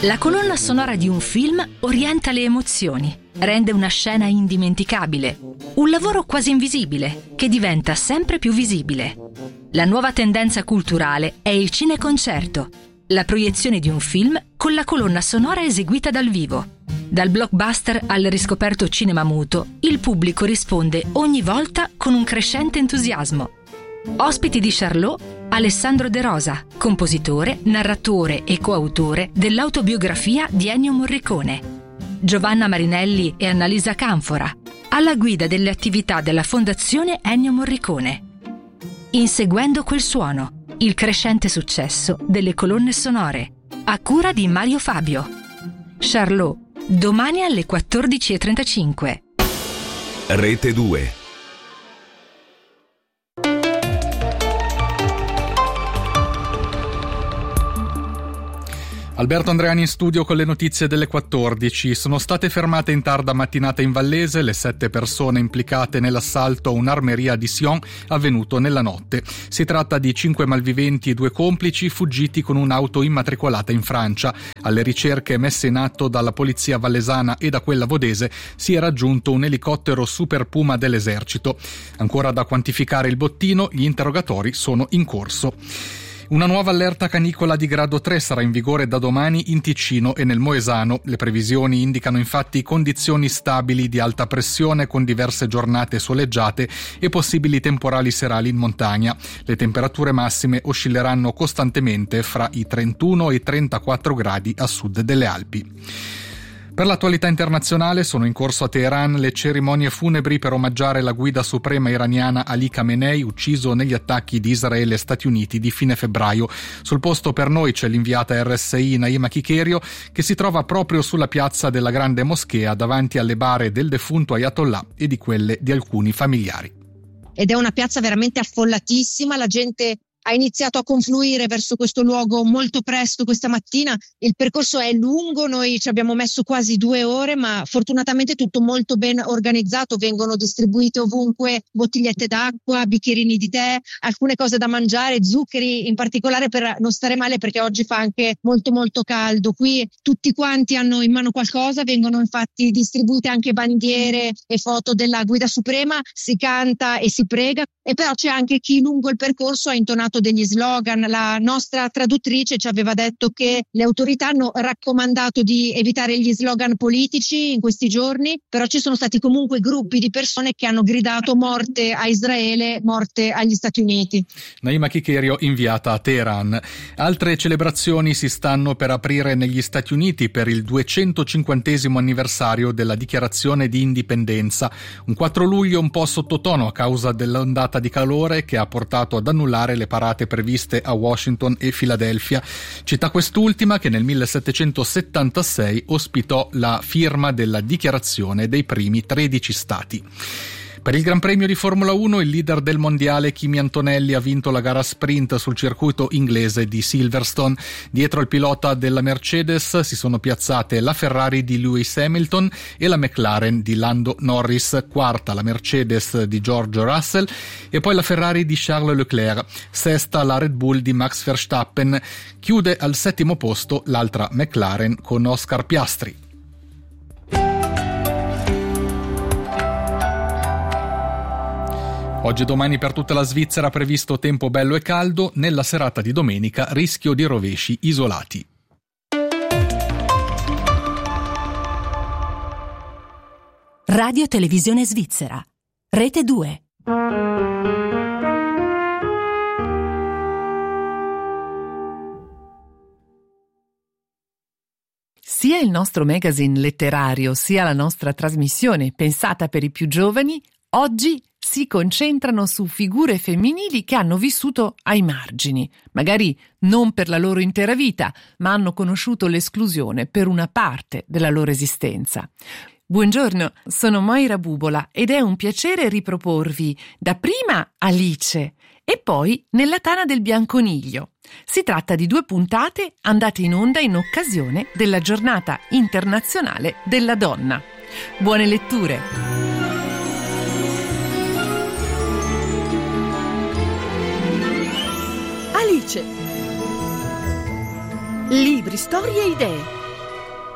La colonna sonora di un film orienta le emozioni, rende una scena indimenticabile, un lavoro quasi invisibile che diventa sempre più visibile. La nuova tendenza culturale è il cineconcerto, la proiezione di un film con la colonna sonora eseguita dal vivo. Dal blockbuster al riscoperto cinema muto, il pubblico risponde ogni volta con un crescente entusiasmo. Ospiti di Charlot, Alessandro De Rosa, compositore, narratore e coautore dell'autobiografia di Ennio Morricone. Giovanna Marinelli e Annalisa Canfora, alla guida delle attività della Fondazione Ennio Morricone. Inseguendo quel suono, il crescente successo delle colonne sonore, a cura di Mario Fabio. Charlot, domani alle 14:35. Rete 2. Alberto Andreani in studio con le notizie delle 14. Sono state fermate in tarda mattinata in Vallese le 7 persone implicate nell'assalto a un'armeria di Sion avvenuto nella notte. Si tratta di 5 malviventi e 2 complici fuggiti con un'auto immatricolata in Francia. Alle ricerche messe in atto dalla polizia vallesana e da quella vodese si è raggiunto un elicottero Super Puma dell'esercito. Ancora da quantificare il bottino, gli interrogatori sono in corso. Una nuova allerta canicola di grado 3 sarà in vigore da domani in Ticino e nel Moesano. Le previsioni indicano infatti condizioni stabili di alta pressione con diverse giornate soleggiate e possibili temporali serali in montagna. Le temperature massime oscilleranno costantemente fra i 31 e i 34 gradi a sud delle Alpi. Per l'attualità internazionale sono in corso a Teheran le cerimonie funebri per omaggiare la guida suprema iraniana Ali Khamenei, ucciso negli attacchi di Israele e Stati Uniti di fine febbraio. Sul posto per noi c'è l'inviata RSI Naima Kikerio, che si trova proprio sulla piazza della Grande Moschea davanti alle bare del defunto Ayatollah e di quelle di alcuni familiari. Ed è una piazza veramente affollatissima, la gente ha iniziato a confluire verso questo luogo molto presto questa mattina. Il percorso è lungo, noi ci abbiamo messo quasi 2 ore, ma fortunatamente tutto molto ben organizzato. Vengono distribuite ovunque bottigliette d'acqua, bicchierini di tè, alcune cose da mangiare, zuccheri in particolare per non stare male, perché oggi fa anche molto molto caldo. Qui tutti quanti hanno in mano qualcosa, vengono infatti distribuite anche bandiere e foto della guida suprema, si canta e si prega, e però c'è anche chi lungo il percorso ha intonato degli slogan. La nostra traduttrice ci aveva detto che le autorità hanno raccomandato di evitare gli slogan politici in questi giorni, però ci sono stati comunque gruppi di persone che hanno gridato morte a Israele, morte agli Stati Uniti. Naima Kikerio, inviata a Teheran. Altre celebrazioni si stanno per aprire negli Stati Uniti per il 250° anniversario della dichiarazione di indipendenza. Un 4 luglio un po' sottotono a causa dell'ondata di calore che ha portato ad annullare le parate previste a Washington e Filadelfia, città quest'ultima che nel 1776 ospitò la firma della dichiarazione dei primi 13 stati. Per il Gran Premio di Formula 1 il leader del mondiale Kimi Antonelli ha vinto la gara sprint sul circuito inglese di Silverstone. Dietro il pilota della Mercedes si sono piazzate la Ferrari di Lewis Hamilton e la McLaren di Lando Norris, quarta la Mercedes di George Russell e poi la Ferrari di Charles Leclerc, sesta la Red Bull di Max Verstappen, chiude al 7° posto l'altra McLaren con Oscar Piastri. Oggi e domani per tutta la Svizzera previsto tempo bello e caldo, nella serata di domenica rischio di rovesci isolati. Radio Televisione Svizzera, Rete 2. Sia il nostro magazine letterario sia la nostra trasmissione pensata per i più giovani oggi si concentrano su figure femminili che hanno vissuto ai margini, magari non per la loro intera vita, ma hanno conosciuto l'esclusione per una parte della loro esistenza. Buongiorno, sono Moira Bubola ed è un piacere riproporvi dapprima Alice e poi Nella tana del bianconiglio. Si tratta di 2 puntate andate in onda in occasione della Giornata Internazionale della Donna. Buone letture! Alice. Libri, storie e idee.